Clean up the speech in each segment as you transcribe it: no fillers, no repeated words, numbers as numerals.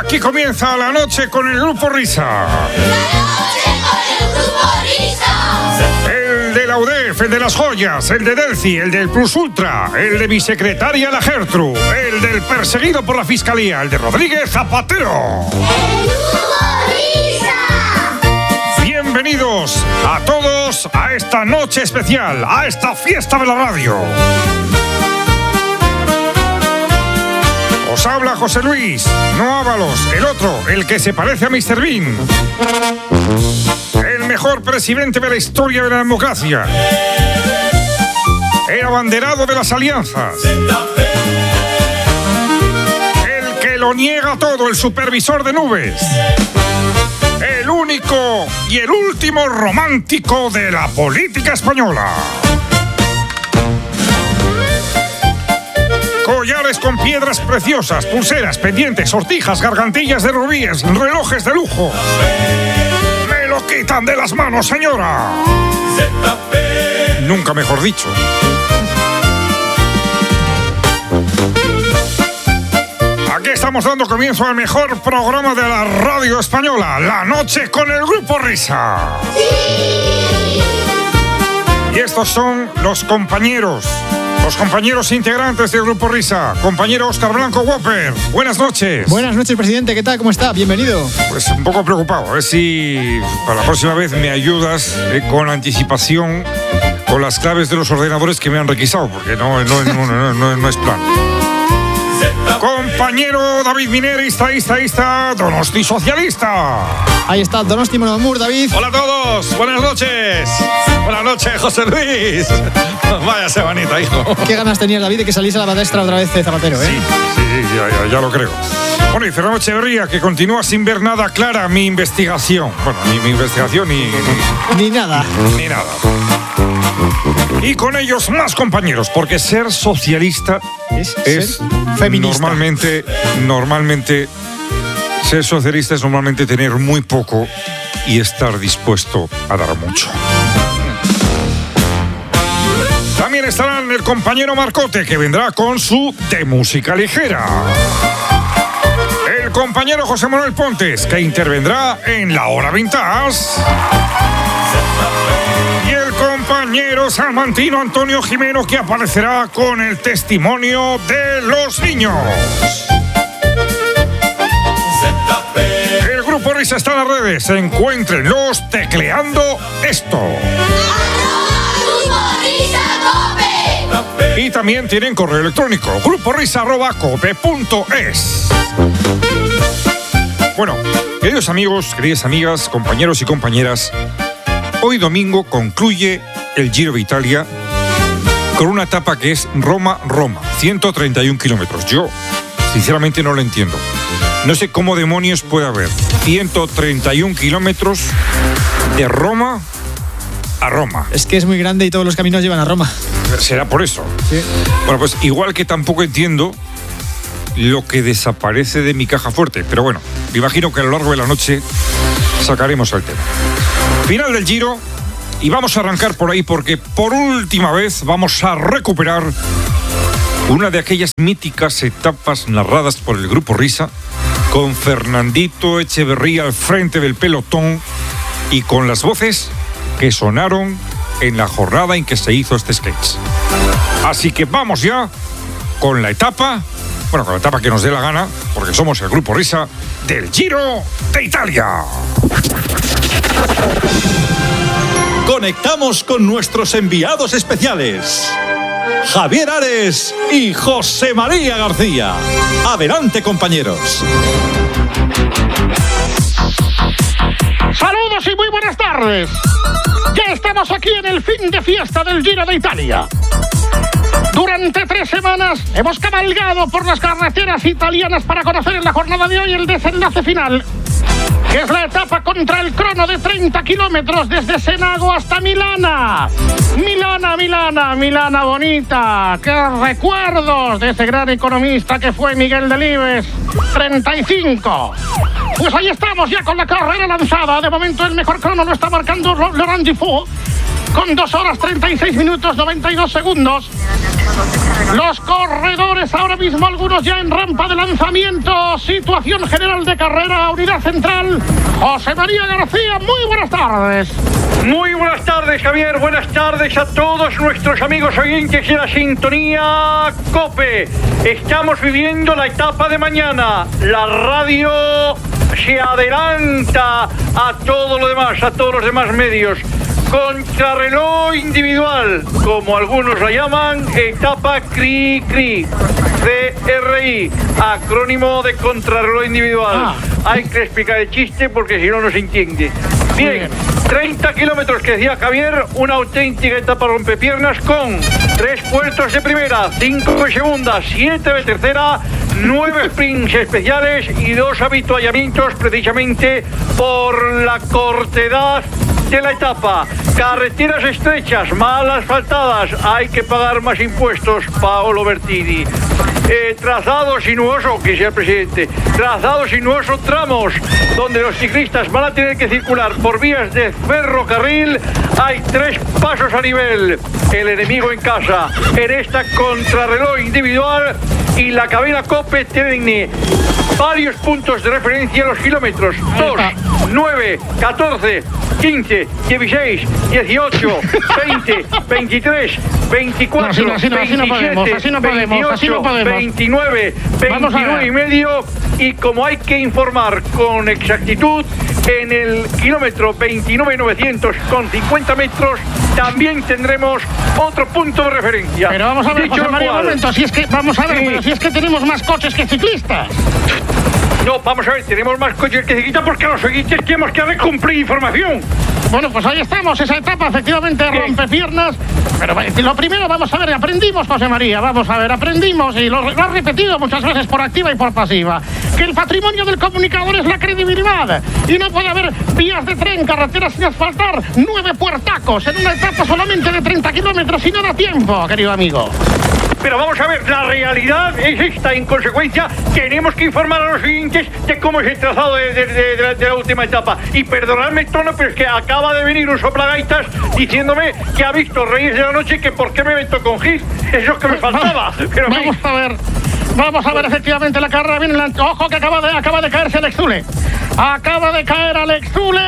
Aquí comienza la noche con el Grupo Risa. ¡La noche con el Grupo Risa! El de la UDEF, el de las joyas, el de Delci, el del Plus Ultra, el de mi secretaria la Gertrude, el del perseguido por la Fiscalía, el de Rodríguez Zapatero. ¡El Grupo Risa! Bienvenidos a todos a esta noche especial, a esta fiesta de la radio. Os habla José Luis, no Ábalos, el otro, el que se parece a Mr. Bean. El mejor presidente de la historia de la democracia. El abanderado de las alianzas. El que lo niega todo, el supervisor de nubes. El único y el último romántico de la política española. Collares con piedras preciosas, pulseras, pendientes, sortijas, gargantillas de rubíes, relojes de lujo. ¡Me lo quitan de las manos, señora! Nunca mejor dicho. Aquí estamos dando comienzo al mejor programa de la radio española, La Noche con el Grupo Risa. Y estos son los compañeros integrantes del Grupo Risa. Compañero Óscar Blanco Whopper, buenas noches. Buenas noches, presidente. ¿Qué tal? ¿Cómo está? Bienvenido. Pues un poco preocupado. A ver si para la próxima vez me ayudas con anticipación con las claves de los ordenadores que me han requisado, porque no es plan. Compañero David Miner, estadista, Donosti socialista. Ahí está Donosti Monomur, David. Hola a todos, buenas noches. Buenas noches, José Luis. Vaya semanita, hijo. Qué ganas tenías, David, de que saliese a la palestra otra vez de Zapatero, ¿eh? Sí, ya lo creo. Bueno, y Fernando Echeverría, que continúa sin ver nada clara mi investigación. Bueno, ni mi investigación Ni nada. Ni nada. Y con ellos más compañeros, porque ser socialista es feminista. Normalmente ser socialista es normalmente tener muy poco y estar dispuesto a dar mucho. También estarán el compañero Marcote, que vendrá con su de música ligera. El compañero José Manuel Pontes, que intervendrá en la hora vintage. Y el compañero salmantino Antonio Jimeno, que aparecerá con el testimonio de los niños. El Grupo Risa está en las redes. Encuéntrenlos tecleando esto. Y también tienen correo electrónico, gruporisa@cope.es. Bueno, queridos amigos, queridas amigas, compañeros y compañeras, hoy domingo concluye el Giro de Italia con una etapa que es Roma-Roma, 131 kilómetros. Yo, sinceramente, no lo entiendo. No sé cómo demonios puede haber 131 kilómetros de Roma a Roma. Es que es muy grande y todos los caminos llevan a Roma. ¿Será por eso? Sí. Bueno, pues igual que tampoco entiendo lo que desaparece de mi caja fuerte. Pero bueno, me imagino que a lo largo de la noche sacaremos el tema. Final del Giro. Y vamos a arrancar por ahí porque por última vez vamos a recuperar una de aquellas míticas etapas narradas por el Grupo Risa, con Fernandito Echeverría al frente del pelotón y con las voces que sonaron en la jornada en que se hizo este sketch. Así que vamos ya con la etapa que nos dé la gana, porque somos el Grupo Risa del Giro de Italia. Conectamos con nuestros enviados especiales, Javier Ares y José María García. Adelante, compañeros. Saludos y muy buenas tardes. Ya estamos aquí en el fin de fiesta del Giro de Italia. Durante 3 semanas hemos cabalgado por las carreteras italianas para conocer en la jornada de hoy el desenlace final, que es la etapa contra el crono de 30 kilómetros desde Senago hasta Milana. Milana bonita. ¡Qué recuerdos de ese gran economista que fue Miguel Delibes! 35. Pues ahí estamos ya con la carrera lanzada. De momento el mejor crono lo está marcando Laurent Dufaux con 2 horas 36 minutos 92 segundos. Los corredores ahora mismo, algunos ya en rampa de lanzamiento. Situación general de carrera, unidad central. José María García, muy buenas tardes. Muy buenas tardes, Javier. Buenas tardes a todos nuestros amigos oyentes de la sintonía COPE. Estamos viviendo la etapa de mañana. La radio se adelanta a todo lo demás, a todos los demás medios. Contrarreloj individual, como algunos la llaman, etapa CRI, CRI, acrónimo de contrarreloj individual. Hay que explicar el chiste porque si no, no se entiende. Bien, 30 kilómetros que decía Javier, una auténtica etapa rompepiernas con 3 puestos de primera, 5 de segunda, 7 de tercera, 9 sprints especiales y 2 avituallamientos precisamente por la cortedad de la etapa. Carreteras estrechas, mal asfaltadas, hay que pagar más impuestos, Paolo Bertini. Trazado sinuoso, que sea el presidente, trazado sinuoso, tramos donde los ciclistas van a tener que circular por vías de ferrocarril. Hay 3 pasos a nivel, el enemigo en casa, en esta contrarreloj individual, y la cadena COPE tiene varios puntos de referencia en los kilómetros 2, 9, 14, 15, 16, 18, 20, 23, 24, 27, 28, 29, 29 y medio. Y como hay que informar con exactitud, en el kilómetro 29.900 con 50 metros también tendremos otro punto de referencia. Pero vamos a ver, José María, un momento, si es que, vamos a ver, sí. Pero si es que tenemos más coches que ciclistas. No, vamos a ver, tenemos más coches que ciclistas porque los oyentes tenemos que cumplir información. Bueno, pues ahí estamos, esa etapa efectivamente rompepiernas. Pero lo primero, vamos a ver, aprendimos, José María, vamos a ver, aprendimos, y lo has repetido muchas veces por activa y por pasiva, que el patrimonio del comunicador es la credibilidad. Y no puede haber vías de tren, carreteras sin asfaltar, 9 puertacos en una etapa solamente de 30 kilómetros y no da tiempo, querido amigo. Pero vamos a ver, la realidad es esta. En consecuencia, tenemos que informar a los oyentes de cómo es el trazado de la última etapa. Y perdonadme el tono, pero es que acaba de venir un soplagaitas diciéndome que ha visto Reyes de la Noche, que por qué me meto con Gis. Eso es que me faltaba. Pero vamos a ver efectivamente la carrera. Viene ojo que acaba de caerse Alex Zule. Acaba de caer Alex Zule.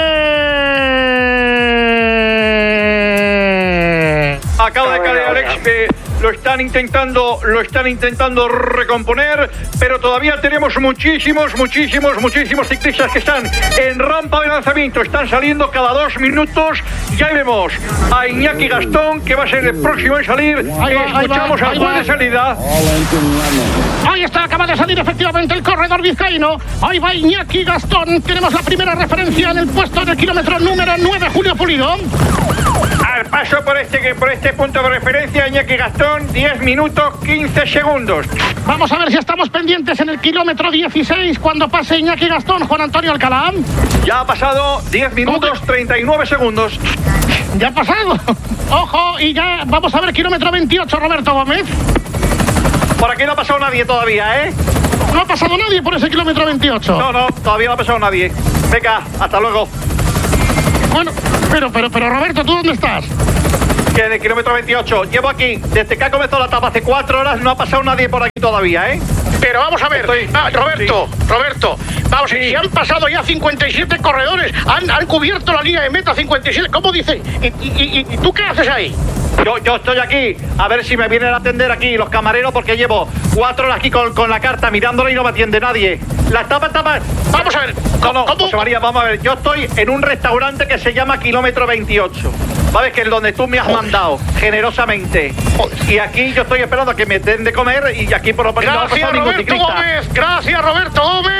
Acaba de caer Alex. Lo están intentando recomponer, pero todavía tenemos muchísimos ciclistas que están en rampa de lanzamiento. Están saliendo cada 2 minutos. Ya vemos a Iñaki Gastón, que va a ser el próximo en salir. Escuchamos al juez de salida. Ahí está, acaba de salir efectivamente el corredor vizcaíno. Ahí va Iñaki Gastón. Tenemos la primera referencia en el puesto del kilómetro número 9, Julio Pulido. Al paso por este punto de referencia, Iñaki Gastón, 10 minutos 15 segundos. Vamos a ver si estamos pendientes en el kilómetro 16 cuando pase Iñaki Gastón, Juan Antonio Alcalá. Ya ha pasado 10 minutos 39 segundos. Ya ha pasado. Ojo, y ya vamos a ver kilómetro 28, Roberto Gómez. Por aquí no ha pasado nadie todavía, ¿eh? No ha pasado nadie por ese kilómetro 28. No, todavía no ha pasado nadie. Venga, hasta luego. Bueno, pero Roberto, ¿tú dónde estás? Que en el kilómetro 28. Llevo aquí, desde que ha comenzado la etapa hace 4 horas, no ha pasado nadie por aquí todavía, ¿eh? Pero vamos a ver, Roberto, vamos, si han pasado ya 57 corredores, han cubierto la línea de meta 57, ¿cómo dice? ¿Y tú qué haces ahí? Yo estoy aquí, a ver si me vienen a atender aquí los camareros, porque llevo 4 horas aquí con la carta mirándola y no me atiende nadie. La etapa... Vamos a ver, ¿cómo? José María, vamos a ver, yo estoy en un restaurante que se llama Kilómetro 28. ¿Sabes? Que es donde tú me has mandado generosamente. Y aquí yo estoy esperando a que me den de comer y aquí por lo menos no ha pasado ningún ciclista. Gracias, Roberto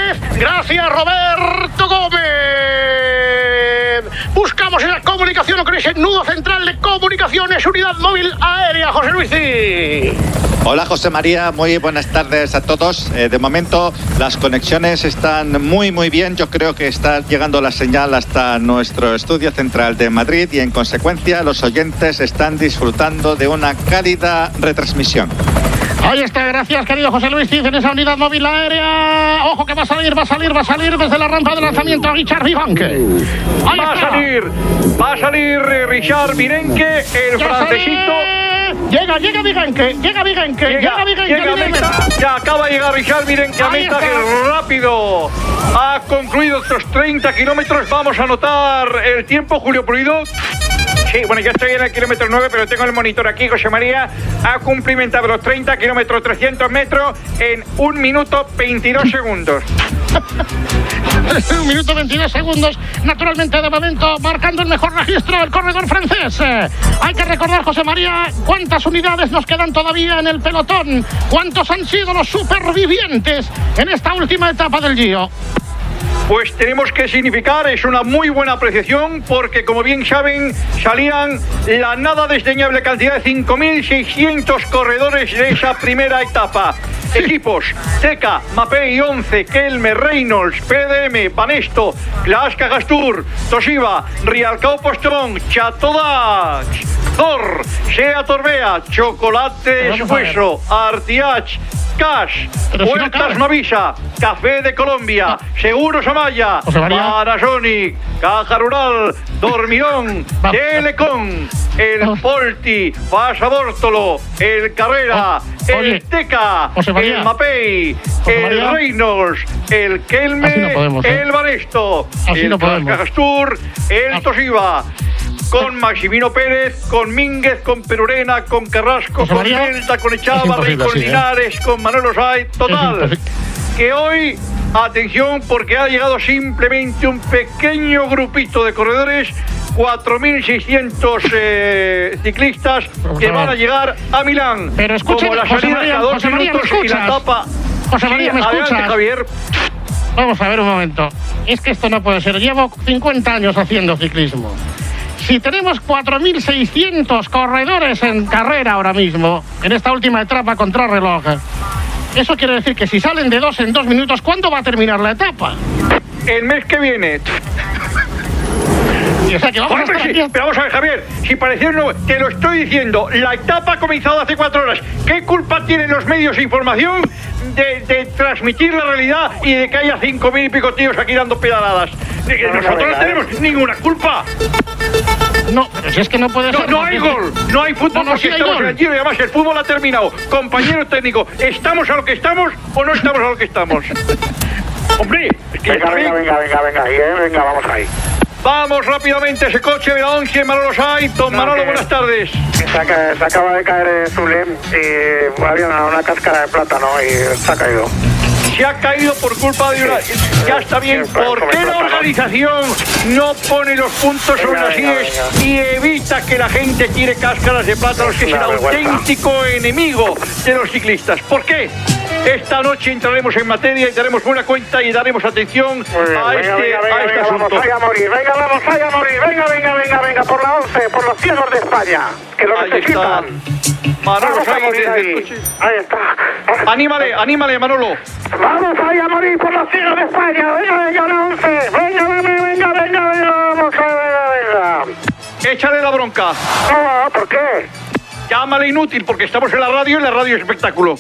Gómez. Buscamos en la comunicación, o crees, el nudo central de comunicaciones, unidad móvil aérea, José Luis. Hola José María, muy buenas tardes a todos. De momento las conexiones están muy bien. Yo creo que está llegando la señal hasta nuestro estudio central de Madrid y en consecuencia los oyentes están disfrutando de una cálida retransmisión. Ahí está, gracias querido José Luis Cid en esa unidad móvil aérea. Ojo que va a salir desde la rampa de lanzamiento a Richard Vivanque. Va a salir Richard Vivanque, el francesito. Llega Vigenque. Llega Vigenque. Ya acaba de llegar Richard Vigenque a meta, que rápido ha concluido estos 30 kilómetros. Vamos a anotar el tiempo, Julio Pulido. Sí, bueno, ya estoy en el kilómetro 9, pero tengo el monitor aquí. José María ha cumplimentado los 30 kilómetros, 300 metros en 1 minuto 22 segundos. 1 minuto 22 segundos, naturalmente de momento marcando el mejor registro el corredor francés. Hay que recordar, José María, cuántas unidades nos quedan todavía en el pelotón, cuántos han sido los supervivientes en esta última etapa del Giro. Pues tenemos que significar, es una muy buena apreciación, porque como bien saben, salían la nada desdeñable cantidad de 5.600 corredores de esa primera etapa. Equipos: Teca, Mapei, 11, Kelme, Reynolds, PDM, Banesto, Glaasca Gastur, Toshiba, Rialcao Postrón, Chatodax, Zor, Sea Torbea, Chocolate Esfueso, Artiach, Cash, Puertas Novisa, Café de Colombia, Seguros Amaya, Panasonic, Caja Rural, Dormirón, Telecom, el Polti, Fasa Bórtolo, el Carrera, el Teca, el Mapei, el Reynolds, el Kelme, el Banesto, el Castur, el Toshiba, con Maximino Pérez, con Mínguez, con Perurena, con Carrasco, con Delta, con Echavarri, con Linares, con Manuel Osay. Total, que hoy, atención, porque ha llegado simplemente un pequeño grupito de corredores, 4.600 ciclistas que van a llegar a Milán. Pero escucha, como la salida a 2 minutos y la etapa. José María, ¿me escuchas? Adelante, Javier. Vamos a ver un momento. Es que esto no puede ser. Llevo 50 años haciendo ciclismo. Si tenemos 4.600 corredores en carrera ahora mismo, en esta última etapa contrarreloj, eso quiere decir que si salen de 2 en 2 minutos, ¿cuándo va a terminar la etapa? El mes que viene. Y o sea que vamos a estar aquí. Pero vamos a ver, Javier, si pareciera no, te lo estoy diciendo, la etapa ha comenzado hace 4 horas. ¿Qué culpa tienen los medios de información de transmitir la realidad y de que haya 5.000 y pico tíos aquí dando pedaladas? Nosotros no tenemos ninguna culpa. No, pero si es que no puede ser. No hay gol, no hay fútbol, porque estamos en el Giro y además el fútbol ha terminado. Compañero técnico, ¿estamos a lo que estamos o no estamos a lo que estamos? Hombre, es que venga, vamos ahí. Vamos rápidamente ese coche de la 11, Manolo Saiz. Don Manolo, buenas tardes. Se acaba de caer Zulem y había una cáscara de plátano y se ha caído. Se ha caído por culpa de una... Ya está bien. ¿Por qué la organización no pone los puntos sobre las IES y evita que la gente tire cáscaras de plátanos, que es el auténtico enemigo de los ciclistas? ¿Por qué? Esta noche entraremos en materia y daremos buena cuenta y daremos atención a este asunto. Vamos a morir, venga, por la 11, por los ciegos de España, que lo necesitan. Manolo Saiz, ahí está. Anímale, Manolo. Vamos ahí a morir por los ciegos de España. Venga, la 11. Venga, vamos, venga. Échale la bronca. No, ¿por qué? Llámale inútil, porque estamos en la radio y la radio es espectáculo.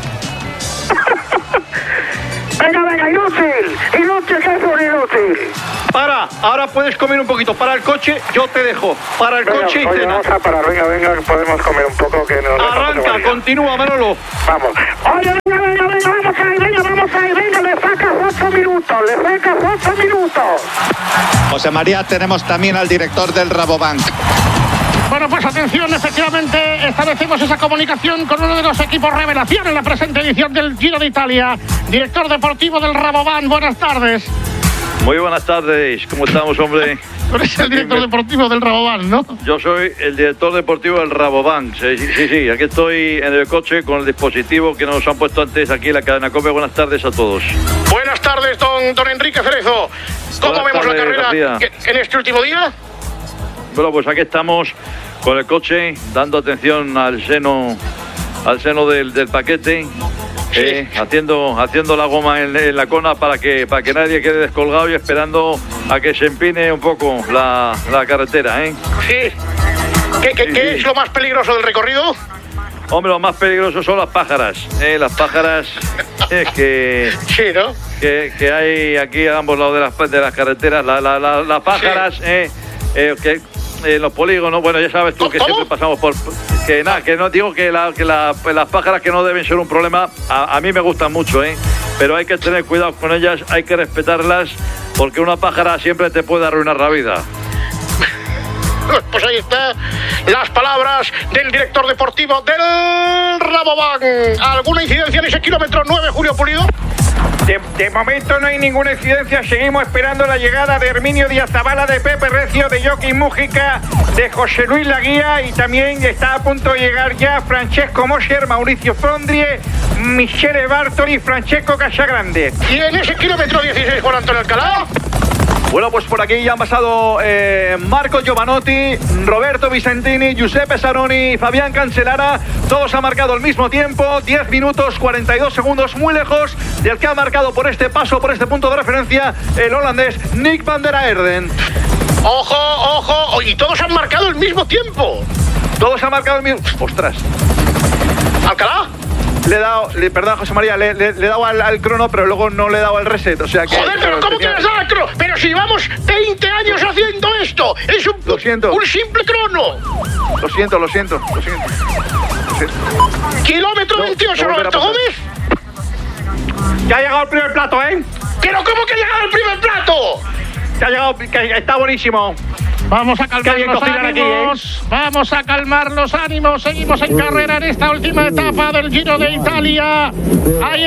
Venga, inútil, que es un inútil. Ahora puedes comer un poquito. Para el coche, yo te dejo. Para el coche y cena. Vamos a parar, venga, podemos comer un poco que nos... Arranca, continúa, Manolo. Vamos. Oye, vamos ahí, le sacas 8 minutos. José María, tenemos también al director del Rabobank. Bueno, pues atención, efectivamente establecemos esa comunicación con uno de los equipos revelación en la presente edición del Giro de Italia. Director deportivo del Rabobank, buenas tardes. Muy buenas tardes, ¿cómo estamos, hombre? Tú eres el director deportivo del Rabobank, ¿no? Yo soy el director deportivo del Rabobank, sí, aquí estoy en el coche con el dispositivo que nos han puesto antes aquí en la cadena COPE. Buenas tardes a todos. Buenas tardes, don Enrique Cerezo. ¿Cómo vemos la carrera en este último día? Bueno, pues aquí estamos con el coche, dando atención al seno del paquete, haciendo la goma en la cona para que nadie quede descolgado y esperando a que se empine un poco la carretera, ¿eh? Sí. ¿Qué es lo más peligroso del recorrido? Hombre, lo más peligroso son las pájaras. Las pájaras que... Sí, ¿no? Que hay aquí a ambos lados de las carreteras. Las pájaras... en los polígonos, bueno, ya sabes tú que siempre pasamos por... Que nada, que no digo que las pájaras que no deben ser un problema, a mí me gustan mucho, pero hay que tener cuidado con ellas, hay que respetarlas, porque una pájara siempre te puede arruinar la vida. Pues ahí está las palabras del director deportivo del Rabobank. ¿Alguna incidencia en ese kilómetro 9, Julio Pulido? De momento no hay ninguna incidencia. Seguimos esperando la llegada de Herminio Díaz Zabala, de Pepe Recio, de Joaquín Mújica, de José Luis Laguía, y también está a punto de llegar ya Francesco Mosher, Mauricio Fondrie, Michele Bartoli y Francesco Casagrande. ¿Y en ese kilómetro 16, Juan Antonio Alcalá? Bueno, pues por aquí ya han pasado Marco Giovanotti, Roberto Vicentini, Giuseppe Saroni y Fabián Cancellara. Todos han marcado el mismo tiempo, 10 minutos 42 segundos, muy lejos del que ha marcado por este paso, por este punto de referencia, el holandés Nick van der Aerden. ¡Ojo! Y todos han marcado el mismo tiempo. Todos han marcado el mismo... ¡Ostras! ¿Alcalá? Le he dado, perdón, José María, le he dado al crono, pero luego no le he dado al reset, o sea que... Joder, pero ¿cómo que le has dado al crono? Pero si llevamos 20 años haciendo esto, es Lo siento. un simple crono. Lo siento. Kilómetro 28, Roberto Gómez. Ya ha llegado el primer plato, ¿Pero cómo que ha llegado el primer plato? Ya ha llegado, que está buenísimo. Vamos a calmar los ánimos. Vamos a calmar los ánimos. Seguimos en carrera en esta última etapa del Giro de Italia. Ahí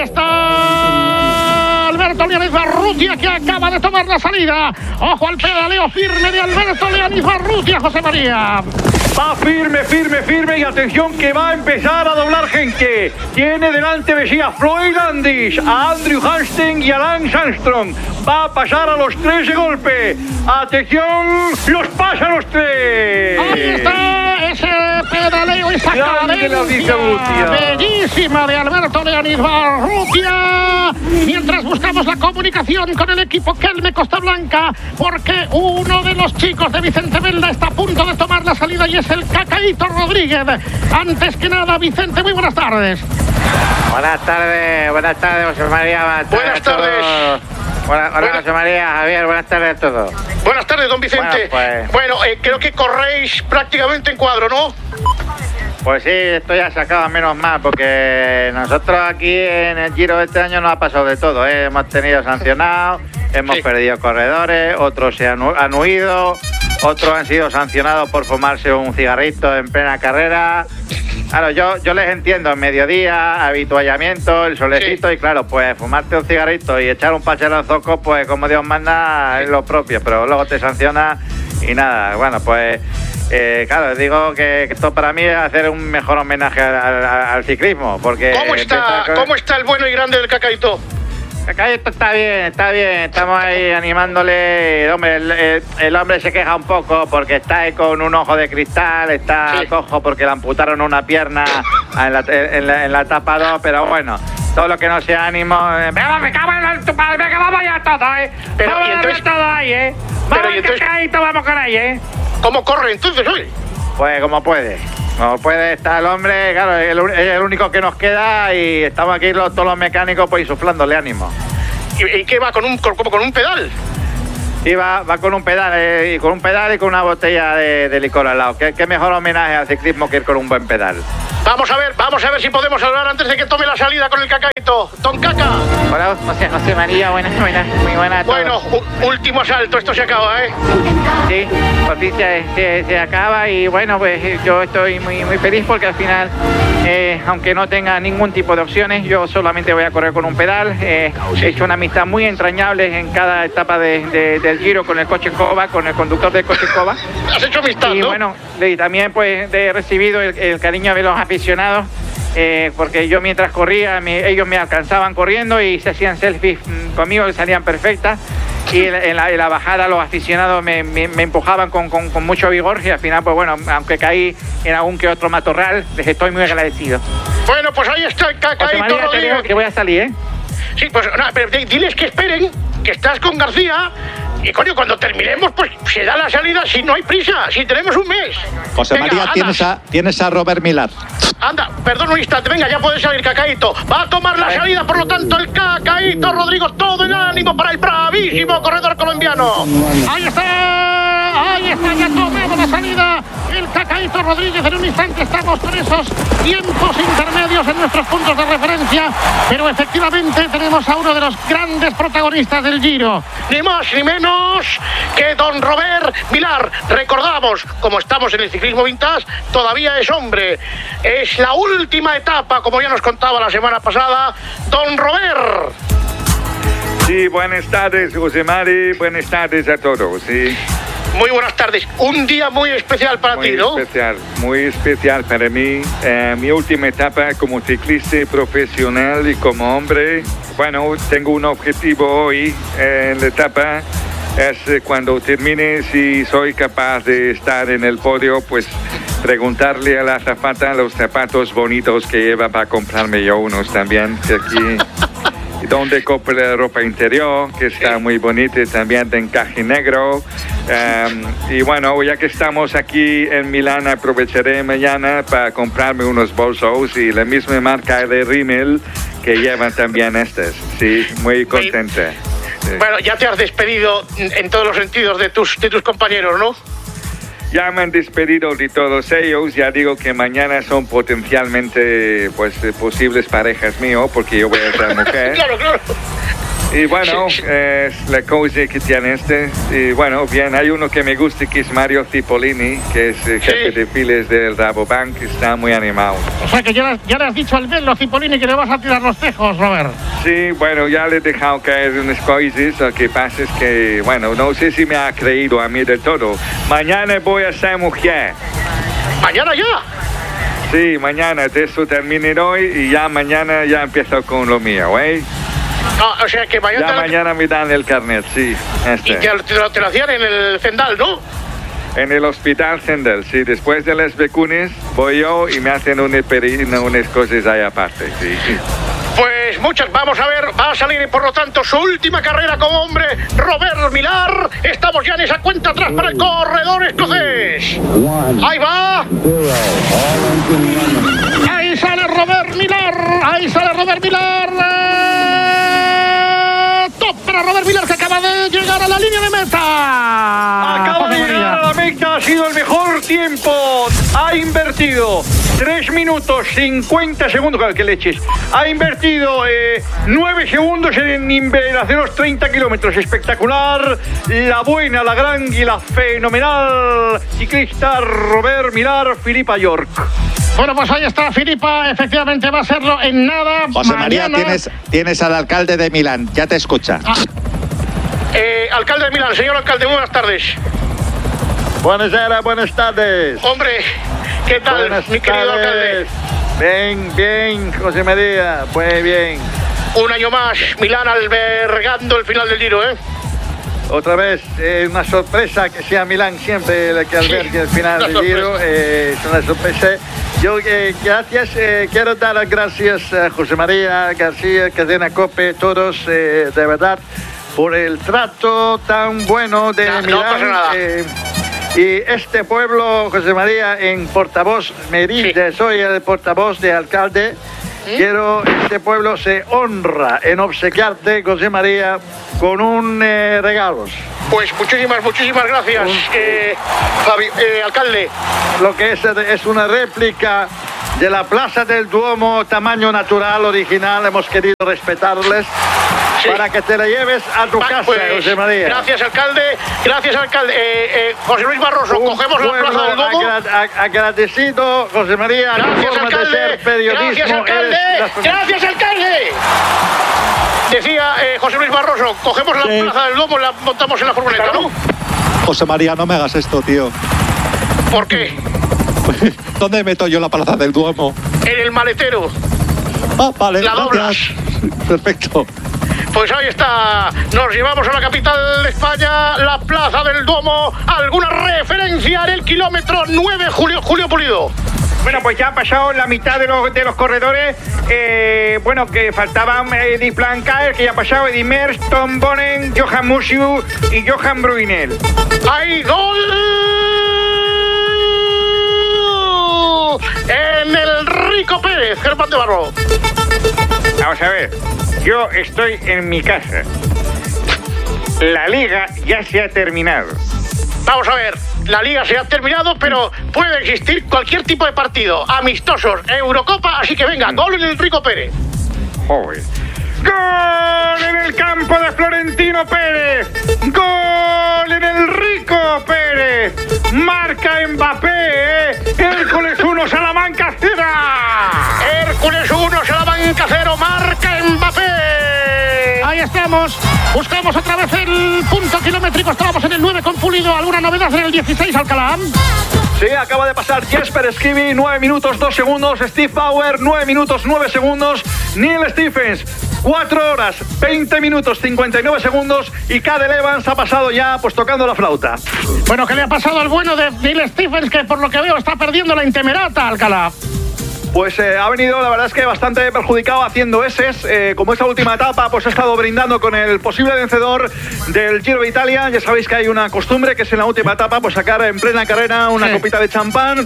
está Alberto Leonis Barrutia, que acaba de tomar la salida. Ojo al pedaleo firme de Alberto Leonis Barrutia, José María. Va firme y atención que va a empezar a doblar gente. Tiene delante de sí a Floyd Landis, a Andrew Hansen y a Lance Armstrong. Va a pasar a los 3 de golpe. Atención, los pasa a los 3. Ahí está ese pedaleo, esa cadencia bellísima de Alberto Leonis Barrutia. Mientras buscamos la comunicación con el equipo Kelme Costa Blanca, porque uno de los chicos de Vicente Velda está a punto de tomar la salida y es el Cacaíto Rodríguez. Antes que nada, Vicente, muy buenas tardes. Buenas tardes, José María. Buenas tardes. Hola, José María, Javier, buenas tardes a todos. Buenas tardes, don Vicente. Bueno, creo que corréis prácticamente en cuadro, ¿no? Pues sí, esto ya se acaba menos mal, porque nosotros aquí en el Giro de este año nos ha pasado de todo, ¿eh? Hemos tenido sancionados, hemos perdido corredores, otros se han huido, otros han sido sancionados por fumarse un cigarrito en plena carrera. Claro, yo les entiendo, en mediodía, habituallamiento, el solecito, y claro, pues fumarte un cigarrito y echar un pachero al zoco, pues como Dios manda, es lo propio, pero luego te sanciona y nada. Bueno, pues claro, digo que esto para mí es hacer un mejor homenaje al ciclismo, porque... ¿Cómo está el bueno y grande del Cacaíto? Cacaíto está bien, estamos ahí animándole. El hombre se queja un poco porque está ahí con un ojo de cristal, está cojo porque le amputaron una pierna en la etapa 2, pero bueno, todo lo que no sea ánimo... me cago en tu padre, venga, vamos ya todo, Pero vamos y entonces... todo ahí, Vamos, Cacaíto, vamos con ahí, ¿Cómo corre entonces hoy? Pues como puede. No puede estar el hombre, claro, es el único que nos queda y estamos aquí todos los mecánicos pues insuflándole ánimo. ¿Y qué va? ¿Con un pedal? Sí, va con un pedal, y con una botella de licor al lado. ¿Qué mejor homenaje al ciclismo que ir con un buen pedal? Vamos a ver si podemos hablar antes de que tome la salida con el Cacaíto. Don Caca. Hola, José María, muy buena. Bueno, último asalto, esto se acaba, Sí, Patricia, se acaba y bueno, pues yo estoy muy feliz porque al final, aunque no tenga ningún tipo de opciones, yo solamente voy a correr con un pedal. He hecho una amistad muy entrañable en cada etapa del Giro con el coche Cova, con el conductor del coche Cova. ¿Has hecho amistad, y no? Bueno, y también pues he recibido el cariño de los aficionados, porque yo mientras corría, ellos me alcanzaban corriendo y se hacían selfies conmigo que salían perfectas, y en la bajada los aficionados me empujaban con mucho vigor, y al final pues bueno, aunque caí en algún que otro matorral, les estoy muy agradecido. Bueno, pues ahí está el Cacaíto Rodríguez. Que voy a salir, Sí, pues nada, pero diles que esperen, que estás con García. Y coño, cuando terminemos, pues se da la salida si no hay prisa, si tenemos un mes. José María, tienes a Robert Millar. Anda, perdón un instante, venga, ya puede salir Cacaíto. Va a tomar la salida, por lo tanto, el Cacaíto Rodrigo, todo el ánimo para el bravísimo corredor colombiano. Ahí Ahí está, ya tomado la salida el Cacaíto Rodríguez. En un instante estamos con esos tiempos intermedios en nuestros puntos de referencia, pero efectivamente tenemos a uno de los grandes protagonistas del Giro, ni más ni menos que don Robert Millar. Recordamos, como estamos en el ciclismo vintage, todavía es hombre. Es la última etapa, como ya nos contaba la semana pasada, don Robert. Sí, buenas tardes, José Mari, buenas tardes a todos, sí. Muy buenas tardes. Un día muy especial para ti, ¿no? Muy especial para mí. Mi última etapa como ciclista profesional y como hombre. Bueno, tengo un objetivo hoy en la etapa. Es cuando termine, si soy capaz de estar en el podio, pues preguntarle a la azafata los zapatos bonitos que lleva para comprarme yo unos también. Que aquí... donde compro la ropa interior, que está muy bonita, también de encaje negro. Y bueno, ya que estamos aquí en Milán, aprovecharé mañana para comprarme unos bolsos y la misma marca de Rimmel que llevan también estas. Sí, muy contenta. Sí. Bueno, ya te has despedido en todos los sentidos de tus compañeros, ¿no? Ya me han despedido de todos ellos. Ya digo que mañana son potencialmente pues posibles parejas míos, porque yo voy a ser mujer. Claro. Y bueno, es la cosa que tiene este. Y bueno, bien, hay uno que me gusta, que es Mario Cipollini, que es jefe de files del Rabobank, que está muy animado. O sea que ya le has dicho al Bello Cipollini que le vas a tirar los tejos, Robert. Sí, bueno, ya le he dejado caer unas cosas. Lo que pasa es que, bueno, no sé si me ha creído a mí del todo. Mañana voy a ser mujer. ¿Mañana ya? Sí, mañana. De eso terminé hoy y ya mañana ya empiezo con lo mío, ¿eh? O sea que mañana... Ya mañana me dan el carnet, sí. Y te lo hacían en el Zendal, ¿no? En el hospital Zendal, sí. Después de las vacunas voy yo y me hacen unas cosas ahí aparte, sí. Pues muchas, vamos a ver, va a salir por lo tanto su última carrera como hombre, Robert Millar. Estamos ya en esa cuenta atrás para el corredor escocés. Ahí va. Ahí sale Robert Millar. Top para Robert Millar, que acaba de llegar a la línea de meta. Acaba de llegar a la meta, ha sido el mejor tiempo. Ha invertido 3 minutos 50 segundos, que leches. Ha invertido 9 segundos en hacer los 30 kilómetros. Espectacular. La buena, la gran y la fenomenal ciclista Robert Millar, Philippa York. Bueno, pues ahí está Philippa, efectivamente va a serlo en nada. José mañana. María, tienes al alcalde de Milán, ya te escucha. Alcalde de Milán, señor alcalde, buenas tardes. Buenas tardes. Hombre, ¿qué tal, mi querido alcalde? Bien, José María, muy bien. Un año más, Milán albergando el final del Giro, ¿eh? Otra vez, una sorpresa que sea Milán siempre el que albergue el final del Giro. Es una sorpresa. Yo, gracias, quiero dar las gracias a José María García, Cadena COPE, todos, de verdad, por el trato tan bueno de Milán. No pasa nada. Y este pueblo, José María, en portavoz, me dice, soy el portavoz de alcalde. Quiero, este pueblo se honra en obsequiarte, José María, con un regalos. Pues muchísimas gracias, alcalde. Lo que es una réplica de la Plaza del Duomo, tamaño natural, original. Hemos querido respetarles para que te la lleves a tu casa, pues, José María. Gracias, alcalde. José Luis Barroso, cogemos la Plaza del Duomo. Agradecido, José María. Gracias, alcalde. De ser periodismo. Gracias, alcalde. Decía José Luis Barroso, cogemos la Plaza del Duomo y la montamos en la furgoneta, ¿no? José María, no me hagas esto, tío. ¿Por qué? ¿Dónde meto yo la Plaza del Duomo? En el maletero. Vale. La doblas. Perfecto. Pues ahí está, nos llevamos a la capital de España, la Plaza del Duomo. ¿Alguna referencia en el kilómetro 9, Julio Pulido? Bueno, pues ya ha pasado la mitad de los corredores. Bueno, que faltaban Eddie Plancar, que ya ha pasado Eddie Merckx, Tom Bonen, Johan Musiu y Johan Bruyneel. ¡Hay gol! En el Rico Pérez, Germán de Barro. Vamos a ver, yo estoy en mi casa. La liga ya se ha terminado. Vamos a ver, la liga se ha terminado, pero puede existir cualquier tipo de partido. Amistosos, Eurocopa, así que venga, gol en el Rico Pérez. Joder. ¡Gol en el campo de Florentino Pérez! ¡Gol en el Rico Pérez! ¡Marca Mbappé! ¡Hércules 1, Salamanca 0! ¡Hércules 1, Salamanca 0! ¡Marca Mbappé! Ahí estamos. Buscamos otra vez el punto kilométrico. Estábamos en el 9 con Pulido. ¿Alguna novedad en el 16, Alcalá? Sí, acaba de pasar Jesper Skibby, 9 minutos 2 segundos. Steve Bauer, 9 minutos 9 segundos. Neil Stephens, 4 horas 20 minutos 59 segundos. Y Cadel Evans ha pasado ya pues tocando la flauta. Bueno, ¿qué le ha pasado al bueno de Neil Stephens, que por lo que veo está perdiendo la Intemerata, Alcalá? Pues ha venido, la verdad es que bastante perjudicado haciendo S's. Como esta última etapa, pues ha estado brindando con el posible vencedor del Giro de Italia. Ya sabéis que hay una costumbre que es en la última etapa, pues sacar en plena carrera una copita de champán,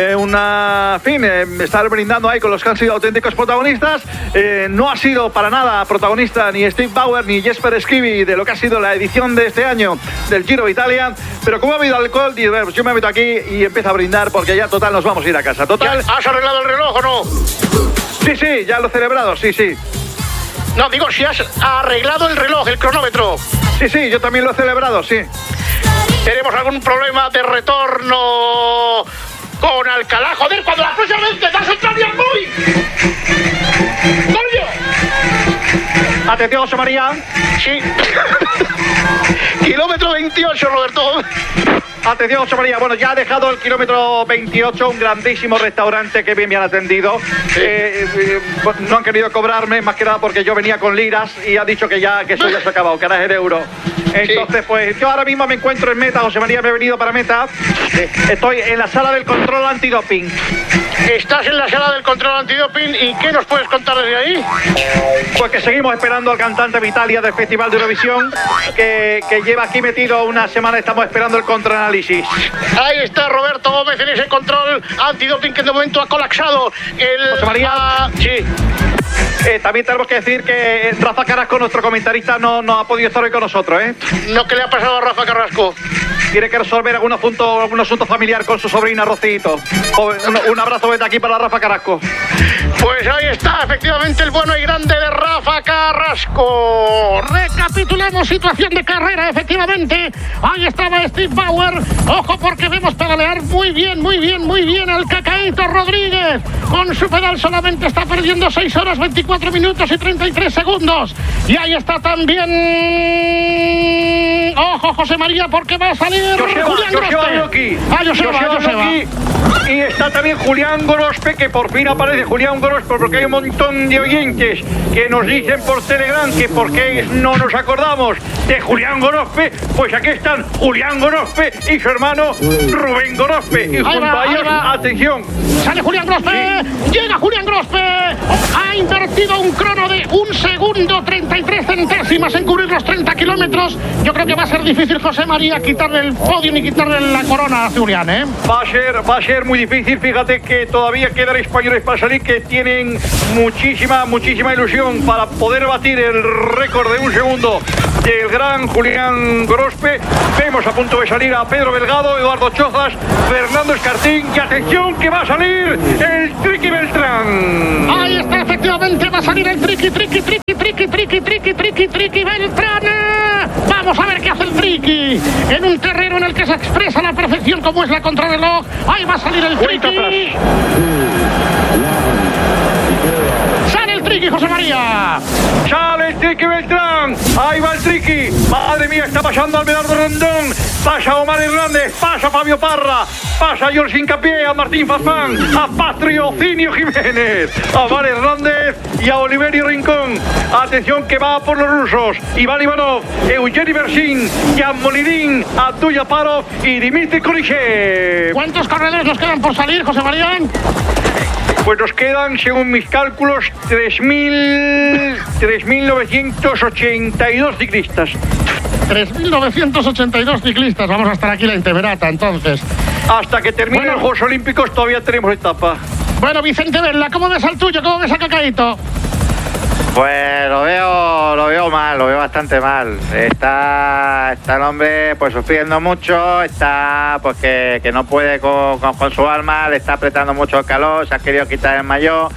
estar brindando ahí con los que han sido auténticos protagonistas. No ha sido para nada protagonista ni Steve Bauer ni Jesper Skibby de lo que ha sido la edición de este año del Giro de Italia. Pero como ha habido alcohol, pues yo me meto aquí y empiezo a brindar porque ya total nos vamos a ir a casa. Total. ¿Has arreglado el reloj o no? Sí, ya lo he celebrado, sí. No, digo, si has arreglado el reloj, el cronómetro. Sí, yo también lo he celebrado, sí. ¿Tenemos algún problema de retorno con Alcalá? Joder, cuando la próxima vez te das el cambio al móvil. ¡Coño! Atención, José María. Sí. Kilómetro 28, Roberto. Atención, José María. Bueno, ya ha dejado el kilómetro 28, un grandísimo restaurante que bien me han atendido. No han querido cobrarme, más que nada porque yo venía con liras y ha dicho que eso ya se ha acabado, que ahora es el euro. Entonces, pues yo ahora mismo me encuentro en meta, José María, me he venido para meta. Estoy en la sala del control antidoping. Estás en la sala del control antidoping, ¿y qué nos puedes contar desde ahí? Pues que seguimos esperando al cantante Vitalia del Festival de Eurovisión, que lleva aquí metido una semana, estamos esperando el contraanálisis. Ahí está Roberto Gómez en ese control antidoping que de momento ha colapsado. José María. Sí. También tenemos que decir que Rafa Carrasco, nuestro comentarista, no ha podido estar hoy con nosotros, ¿eh? No, ¿qué le ha pasado a Rafa Carrasco? Tiene que resolver algún asunto familiar con su sobrina Rocito. Un abrazo desde aquí para Rafa Carrasco. Pues ahí está, efectivamente, el bueno y grande de Rafa Carrasco. Recapitulemos situación de carrera, efectivamente. Ahí estaba Steve Bauer. Ojo, porque vemos pedalear muy bien al Cacaíto Rodríguez. Con su pedal solamente está perdiendo 6 horas, 24 minutos y 33 segundos. Y ahí está también... Ojo, José María, porque va a salir Julián Grospe. Joseba. Y está también Julián Grospe, que por fin aparece Julián Grospe, porque hay un montón de oyentes que nos dicen por Telegram que por qué no nos acordamos de Julián Grospe. Pues aquí están Julián Grospe y su hermano Rubén Grospe. Y junto a ellos, atención. Sale Julián Grospe, llega Julián Grospe. Ha invertido un crono de 1 segundo 33 centésimas en cubrir los 30 kilómetros. Yo creo que va a ser difícil, José María, quitarle el podio ni quitarle la corona a Julián, ¿eh? Va a ser muy difícil. Fíjate que todavía quedan españoles para salir que tienen muchísima ilusión para poder batir el récord de 1 segundo del gran Julián Grospe. Vemos a punto de salir a Pedro Delgado, Eduardo Chozas, Fernando Escartín, y atención que va a salir el Triqui Beltrán. Ahí está, efectivamente, va a salir el Triqui Beltrán. Vamos a ver qué hace el Triqui en un terreno en el que se expresa la perfección como es la contrarreloj. Ahí va a salir el Triqui. Sale el Triqui, José María. Sale el Triqui Beltrán. Ahí va el Triqui. Madre mía, está pasando Alberardo Rondón. Pasa Omar Hernández. Pasa Fabio Parra. Pasa a George Hincapié, a Martín Fazán, a Patriocinio Jiménez, a Omar Hernández y a Oliverio Rincón. Atención que va por los rusos. Iván Ivanov, Eugeni Bersin, Jan Molidín, Abdul Yaparov y Dimitri Kulishev. ¿Cuántos corredores nos quedan por salir, José María? Pues nos quedan, según mis cálculos, 3.982 ciclistas. 3.982 ciclistas. Vamos a estar aquí la Intemerata, entonces. Hasta que terminen los Juegos Olímpicos todavía tenemos etapa. Bueno, Vicente Verla, ¿cómo ves al tuyo? ¿Cómo ves a Cacaíto? Pues lo veo lo veo bastante mal. Está el hombre pues sufriendo mucho, está pues que no puede con su alma, le está apretando mucho el calor, se ha querido quitar el maillot.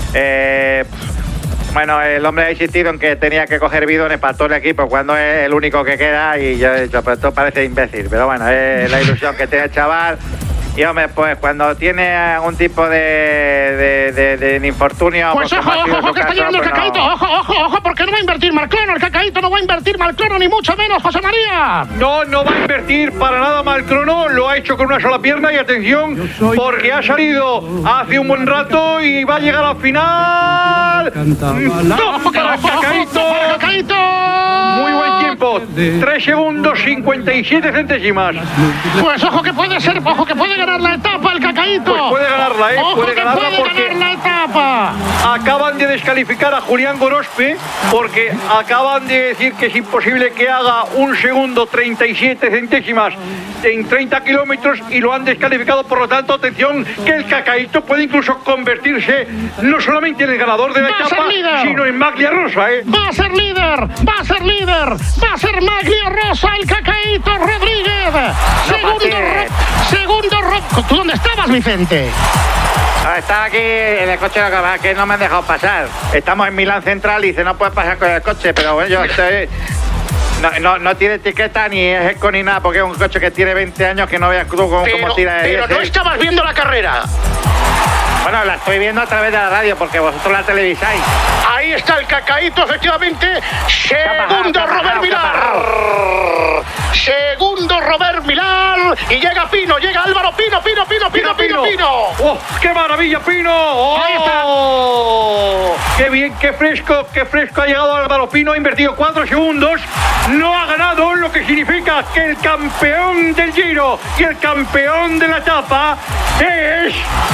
Bueno, el hombre ha insistido en que tenía que coger bidones para todo el equipo cuando es el único que queda y yo he dicho, pero esto parece imbécil, pero bueno, es la ilusión que tiene el chaval. Y hombre, pues cuando tiene algún tipo de infortunio... Pues ojo, que está llegando el Cacaíto. Ojo, porque no va a invertir Malcrono. El Cacaíto no va a invertir Malcrono, ni mucho menos, José María. No va a invertir para nada Malcrono. Lo ha hecho con una sola pierna y atención, porque ha salido hace un buen rato y va a llegar al final. Ojo, Cacaíto. Muy buen tiempo. 3 segundos 57 centésimas. Pues ojo que puede ganar la etapa el Cacaíto. Pues puede ganarla, Puede ganarla la etapa. Acaban de descalificar a Julián Gorospe porque acaban de decir que es imposible que haga 1 segundo 37 centésimas en 30 kilómetros y lo han descalificado. Por lo tanto, atención, que el Cacaíto puede incluso convertirse no solamente en el ganador de la etapa, sino en Maglia Rosa. Va a ser líder. Va a ser Maglia Rosa el Cacaíto Rodríguez. Segundo. ¿Tú dónde estabas, Vicente? Estaba aquí en el coche, que no me han dejado pasar. Estamos en Milán Central y dice, no puedes pasar con el coche, pero bueno, yo estoy... No tiene etiqueta ni es eco ni nada, porque es un coche que tiene 20 años que no veas tú cómo tira de 10. Pero no estabas viendo la carrera. Bueno, la estoy viendo a través de la radio, porque vosotros la televisáis. Ahí está el Cacaíto, efectivamente. Segundo Robert Millar. Segundo Robert Millar. Y llega Pino, llega Álvaro Pino. ¡Oh, qué maravilla, Pino! ¡Oh! Ahí está. ¡Qué bien, qué fresco ha llegado Álvaro Pino! Ha invertido 4 segundos. No ha ganado, lo que significa que el campeón del Giro y el campeón de la etapa es...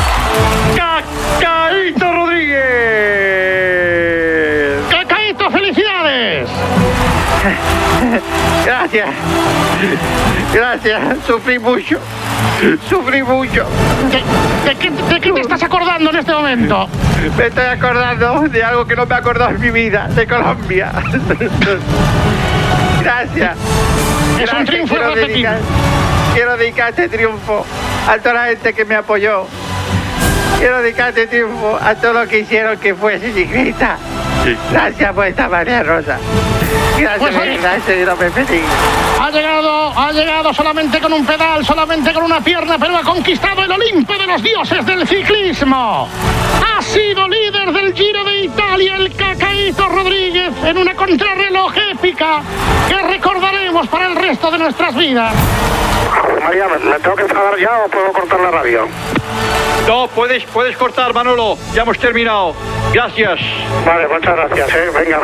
Cacaíto Rodríguez. Cacaíto, felicidades. Gracias, sufrí mucho. ¿De qué te estás acordando en este momento? Me estoy acordando de algo que no me he acordado en mi vida, de Colombia. Gracias. Es un triunfo repetido. Quiero dedicar este triunfo a toda la gente que me apoyó. Quiero dedicar este triunfo a todos los que hicieron que fuese ciclista. Gracias por esta María Rosa. Gracias, Dios me bendiga. Ha llegado solamente con un pedal, solamente con una pierna, pero ha conquistado el Olimpo de los dioses del ciclismo. Ha sido líder del Giro de Italia el Cacaíto Rodríguez en una contrarreloj épica que recordaremos para el resto de nuestras vidas. María, ¿me tengo que enfadar ya o puedo cortar la radio? No, puedes cortar, Manolo. Ya hemos terminado. Gracias. Vale, muchas gracias. Venga.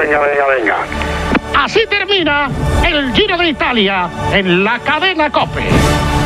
Así termina el Giro de Italia en la cadena COPE.